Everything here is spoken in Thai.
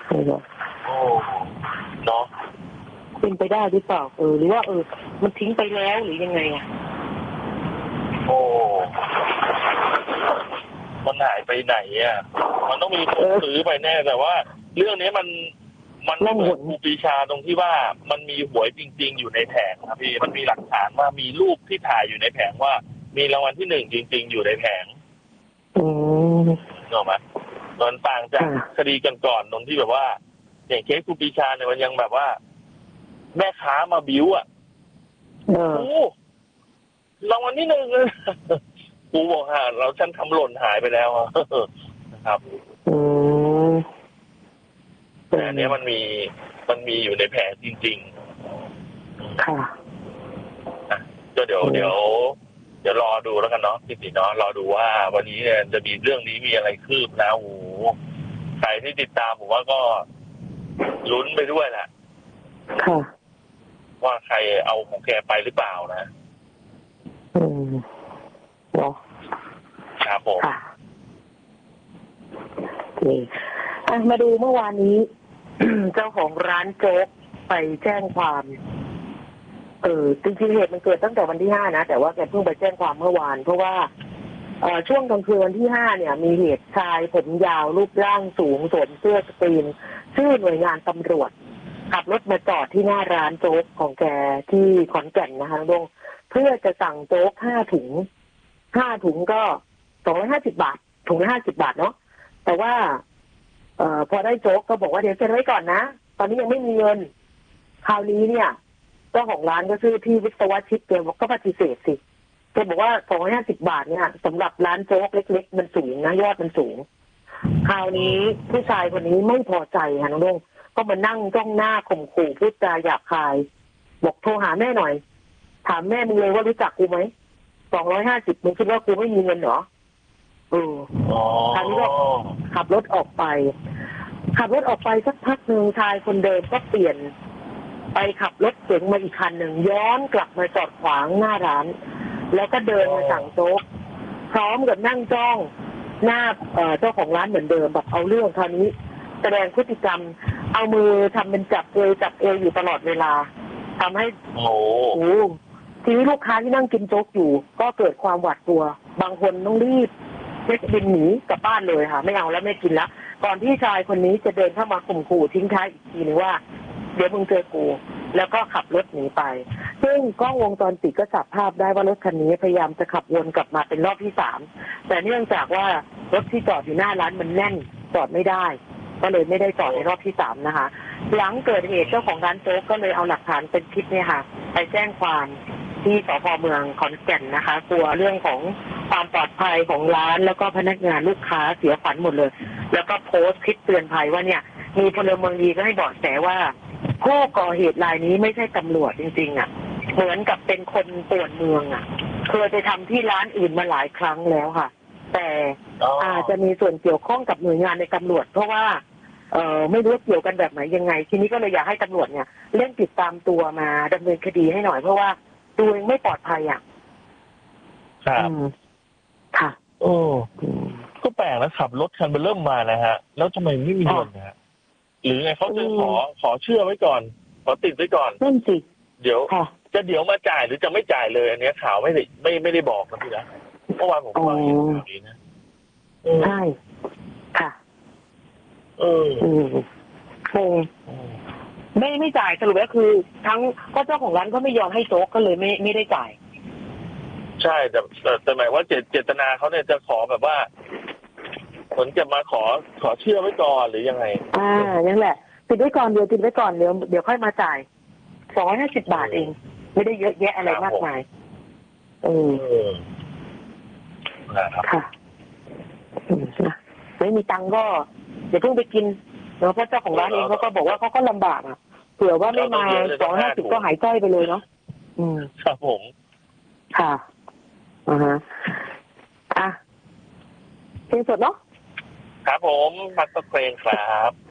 โอ้เนาะเป็นไปได้หรือเปล่าหรือว่ามันทิ้งไปแล้วหรือยังไงอ่ะโอ้มันหายไปไหนอ่ะมันต้องมีคนซื้อไปแน่แต่ว่าเรื่องนี้มันไม่เหมือนครูปรีชาตรงที่ว่ามันมีหวยจริงๆอยู่ในแผงครับพี่มันมีหลักฐานว่ามีรูปที่ถ่ายอยู่ในแผงว่ามีรางวัลที่1จริงๆอยู่ในแผงเห็นไหมมันต่างจากคดีก่อนๆตรงที่แบบว่าอย่างเคสครูปรีชาเนี่ยมันยังแบบว่าแม่ค้ามาบิ้วอ่ะโอ้รางวัลที่1เลยกูบอกเราฉันทำหล่นหายไปแล้วนะครับแต่อันนี้มันมีอยู่ในแผงจริงๆค่ะก็เดี๋ยวรอดูแล้วกันเนาะพี่ติเนาะรอดูว่าวันนี้เนี่ยจะมีเรื่องนี้มีอะไรคืบนะโอ้ใครที่ติดตามผมว่าก็ลุ้นไปด้วยแหละค่ะว่าใครเอาของแกไปหรือเปล่านะเนาะครับผมมาดูเมื่อวานนี้ เจ้าของร้านโจ๊กไปแจ้งความจริงๆเหตุมันเกิดตั้งแต่วันที่5นะแต่ว่าแกเพิ่งไปแจ้งความเมื่อวานเพราะว่าช่วงกลางคืนวันที่5เนี่ยมีเหตุชายผมยาวรูปร่างสูงสวมเสื้อสกรีนชื่อหน่วยงานตำรวจขับรถมาจอดที่หน้าร้านโจ๊กของแกที่ขอนแก่นนะคะลุงเพื่อจะสั่งโจ๊ก5 ถุงก็250 บาทถุงละ50 บาทเนาะแต่ว่าพอได้โจ๊กก็บอกว่าเดี๋ยวเซ็นไว้ก่อนนะตอนนี้ยังไม่มีเงินคราวนี้เนี่ยเจ้าของร้านก็ชื่อพี่วิศวชิตแกก็ปฏิเสธสิแกบอกว่า250 บาทเนี่ยสำหรับร้านโจ๊กเล็กๆมันสูงนะยอดมันสูงคราวนี้ผู้ชายคนนี้ไม่พอใจค่ะน้องลุงก็มานั่งจ้องหน้าข่มขู่พูดจาหยาบคายบอกโทรหาแม่หน่อยถามแม่มึงเลยว่ารู้จักกูไหม250มึงคิดว่ากูไม่มีเงินเหรอคราวนี้ก็ขับรถออกไปสักพักหนึ่งชายคนเดิมก็เปลี่ยนไปขับรถเก๋งมาอีกคันหนึ่งย้อนกลับมาจอดขวางหน้าร้านแล้วก็เดินมาสั่งโจ๊กพร้อมกับนั่งจ้องหน้าเจ้าของร้านเหมือนเดิมแบบเอาเรื่องคราวนี้แสดงพฤติกรรมเอามือทำเป็นจับเอวอยู่ตลอดเวลาทำให้ทีนี้ลูกค้าที่นั่งกินโจ๊กอยู่ก็เกิดความหวาดกลัวบางคนต้องรีบเช็คบินหนีกลับบ้านเลยค่ะไม่เอาแล้วไม่กินแล้วก่อนที่ชายคนนี้จะเดินเข้ามาข่มขู่ทิ้งท้ายอีกทีนึงว่าเดี๋ยวมึงเจอกูแล้วก็ขับรถหนีไปซึ่งกล้องวงจรปิดก็จับภาพได้ว่ารถคันนี้พยายามจะขับวนกลับมาเป็นรอบที่3แต่เนื่องจากว่ารถที่จอดอยู่หน้าร้านมันแน่นจอดไม่ได้ก็เลยไม่ได้จอดในรอบที่3นะคะหลังเกิดเหตุเจ้าของร้านโจ๊กก็เลยเอาหลักฐานเป็นคลิปเนี่ยค่ะไปแจ้งความที่สภ.เมืองขอนแก่นนะคะกลัวเรื่องของความปลอดภัยของร้านแล้วก็พนักงานลูกค้าเสียขวัญหมดเลยแล้วก็โพสต์คลิปเตือนภัยว่าเนี่ยมีพลเมืองดีก็ให้เบาะแสว่าผู้ก่อเหตุรายนี้ไม่ใช่ตำรวจจริงๆอ่ะเหมือนกับเป็นคนป่วนเมืองอ่ะเคยไปทำที่ร้านอื่นมาหลายครั้งแล้วค่ะแต่อาจจะมีส่วนเกี่ยวข้องกับหน่วยงานในตำรวจเพราะว่าไม่รู้เกี่ยวกันแบบไหนยังไงทีนี้ก็เลยอยากให้ตำรวจเนี่ยเร่งติดตามตัวมาดำเนินคดีให้หน่อยเพราะว่าตัวเองไม่ปลอดภัยอ่ะครับค่ะก็แปลกแล้วขับรถคันเริ่มมานะฮะแล้วทำไมไม่มีเงินนะฮะหรือไงเขาจะขอเชื่อไว้ก่อนขอติดไว้ก่อนนั่นสิเดี๋ยวมาจ่ายหรือจะไม่จ่ายเลยอันนี้ข่าวไม่ได้บอกนะพี่นะเมื่อวานผมฟังข่าวนี้นะใช่ค่ะไม่จ่ายสรุปแล้วคือทั้งก็เจ้าของร้านก็ไม่ยอมให้โจ๊กก็เลยไม่ได้จ่ายใช่แต่หมายว่าเจตนาเขาเนี่ยจะขอแบบว่าผลจะมาขอเชื่อไว้ก่อนหรือยังไงนั่นแหละติดไว้ก่อนเดี๋ยวค่อยมาจ่าย250 บาทเองไม่ได้เยอะแยะอะไรมากมายค่ะไม่มีตังก็เดี๋ยวเพิ่งไปกินเพราะเจ้าของร้านเองเขาก็บอกว่าเขาก็ลำบากอ่ะเผื่อว่าไม่มา250ก็หายจ้อยไปเลยเนาะครับผมค่ะเพลงสดเนาะครับผมพักสักเพลงครับ